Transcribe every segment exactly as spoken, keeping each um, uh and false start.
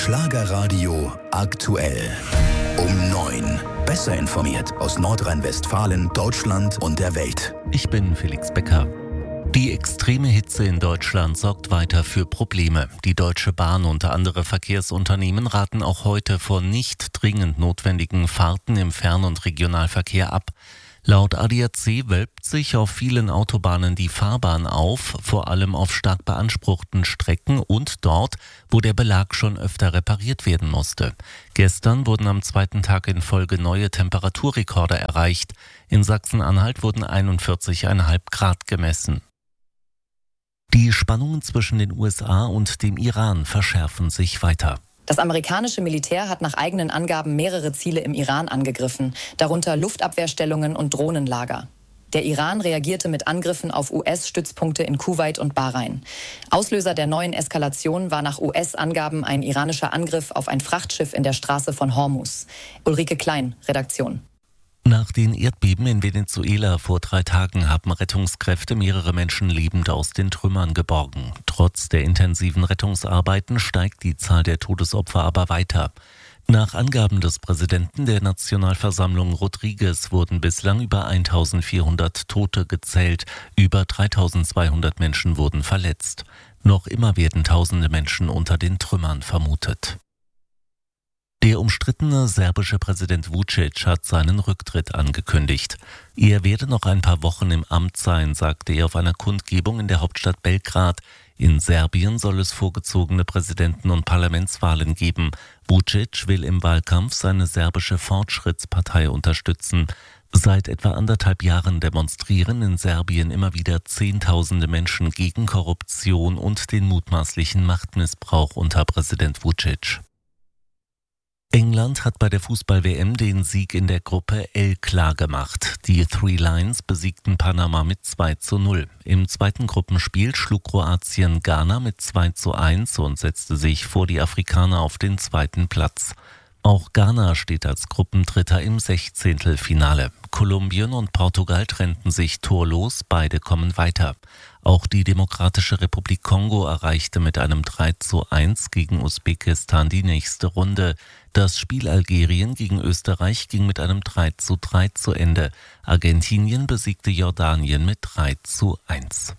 Schlagerradio aktuell. Um neun. Besser informiert aus Nordrhein-Westfalen, Deutschland und der Welt. Ich bin Felix Becker. Die extreme Hitze in Deutschland sorgt weiter für Probleme. Die Deutsche Bahn und andere Verkehrsunternehmen raten auch heute von nicht dringend notwendigen Fahrten im Fern- und Regionalverkehr ab. Laut A D A C wölbt sich auf vielen Autobahnen die Fahrbahn auf, vor allem auf stark beanspruchten Strecken und dort, wo der Belag schon öfter repariert werden musste. Gestern wurden am zweiten Tag in Folge neue Temperaturrekorde erreicht. In Sachsen-Anhalt wurden einundvierzig Komma fünf Grad gemessen. Die Spannungen zwischen den U S A und dem Iran verschärfen sich weiter. Das amerikanische Militär hat nach eigenen Angaben mehrere Ziele im Iran angegriffen, darunter Luftabwehrstellungen und Drohnenlager. Der Iran reagierte mit Angriffen auf U S-Stützpunkte in Kuwait und Bahrain. Auslöser der neuen Eskalation war nach U S-Angaben ein iranischer Angriff auf ein Frachtschiff in der Straße von Hormuz. Ulrike Klein, Redaktion. Nach den Erdbeben in Venezuela vor drei Tagen haben Rettungskräfte mehrere Menschen lebend aus den Trümmern geborgen. Trotz der intensiven Rettungsarbeiten steigt die Zahl der Todesopfer aber weiter. Nach Angaben des Präsidenten der Nationalversammlung Rodriguez wurden bislang über eintausendvierhundert Tote gezählt, über dreitausendzweihundert Menschen wurden verletzt. Noch immer werden tausende Menschen unter den Trümmern vermutet. Der umstrittene serbische Präsident Vučić hat seinen Rücktritt angekündigt. Er werde noch ein paar Wochen im Amt sein, sagte er auf einer Kundgebung in der Hauptstadt Belgrad. In Serbien soll es vorgezogene Präsidenten- und Parlamentswahlen geben. Vučić will im Wahlkampf seine serbische Fortschrittspartei unterstützen. Seit etwa anderthalb Jahren demonstrieren in Serbien immer wieder Zehntausende Menschen gegen Korruption und den mutmaßlichen Machtmissbrauch unter Präsident Vučić. England hat bei der Fußball-W M den Sieg in der Gruppe L klar gemacht. Die Three Lions besiegten Panama mit zwei zu null. Im zweiten Gruppenspiel schlug Kroatien Ghana mit zwei zu eins und setzte sich vor die Afrikaner auf den zweiten Platz. Auch Ghana steht als Gruppendritter im Sechzehntelfinale. Kolumbien und Portugal trennten sich torlos, beide kommen weiter. Auch die Demokratische Republik Kongo erreichte mit einem drei zu eins gegen Usbekistan die nächste Runde. Das Spiel Algerien gegen Österreich ging mit einem drei zu drei zu Ende. Argentinien besiegte Jordanien mit drei zu eins.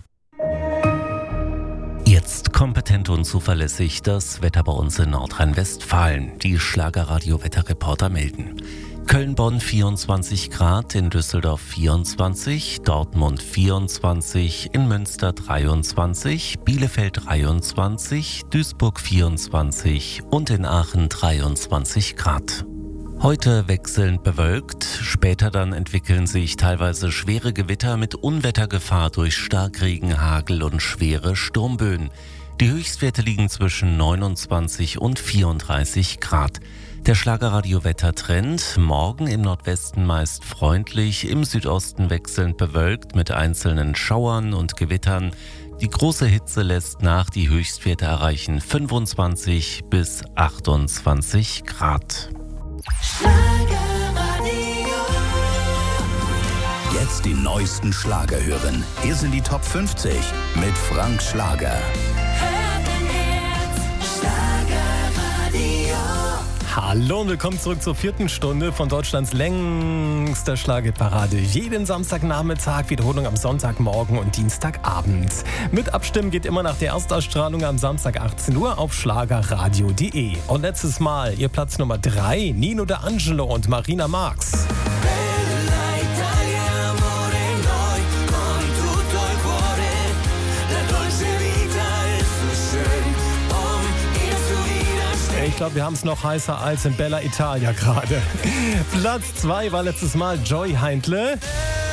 Jetzt kompetent und zuverlässig das Wetter bei uns in Nordrhein-Westfalen. Die Schlagerradio-Wetterreporter melden. Köln-Bonn vierundzwanzig Grad, in Düsseldorf vierundzwanzig, Dortmund vierundzwanzig, in Münster dreiundzwanzig, Bielefeld dreiundzwanzig, Duisburg vierundzwanzig und in Aachen dreiundzwanzig Grad. Heute wechselnd bewölkt, später dann entwickeln sich teilweise schwere Gewitter mit Unwettergefahr durch Starkregen, Hagel und schwere Sturmböen. Die Höchstwerte liegen zwischen neunundzwanzig und vierunddreißig Grad. Der Schlagerradio-Wettertrend: morgen im Nordwesten meist freundlich, im Südosten wechselnd bewölkt mit einzelnen Schauern und Gewittern. Die große Hitze lässt nach, die Höchstwerte erreichen fünfundzwanzig bis achtundzwanzig Grad. Jetzt die neuesten Schlager hören. Hier sind die Top fünfzig mit Frank Schlager. Hallo und willkommen zurück zur vierten Stunde von Deutschlands längster Schlagerparade. Jeden Samstagnachmittag, Wiederholung am Sonntagmorgen und Dienstagabend. Mit Abstimmen geht immer nach der Erstausstrahlung am Samstag achtzehn Uhr auf schlagerradio punkt de. Und letztes Mal ihr Platz Nummer drei, Nino D'Angelo und Marina Marx. Ich glaube, wir haben es noch heißer als in Bella Italia gerade. Platz zwei war letztes Mal Joy Heindle.